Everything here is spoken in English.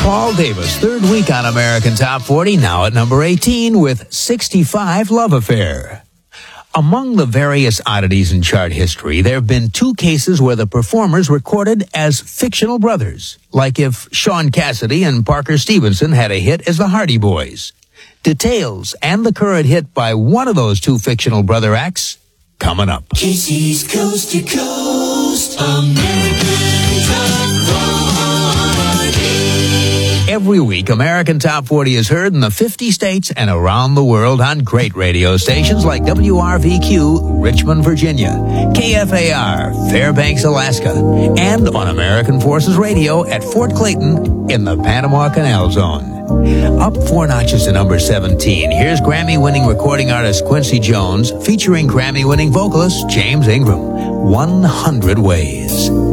Paul Davis, third week on American Top 40, now at number 18 with 65 Love Affair. Among the various oddities in chart history, there have been two cases where the performers recorded as fictional brothers, like if Sean Cassidy and Parker Stevenson had a hit as the Hardy Boys. Details and the current hit by one of those two fictional brother acts coming up. Casey's Coast to Coast, American Top 40. Every week, American Top 40 is heard in the 50 states and around the world on great radio stations like WRVQ, Richmond, Virginia, KFAR, Fairbanks, Alaska, and on American Forces Radio at Fort Clayton in the Panama Canal Zone. Up 4 notches to number 17, here's Grammy-winning recording artist Quincy Jones featuring Grammy-winning vocalist James Ingram, 100 Ways.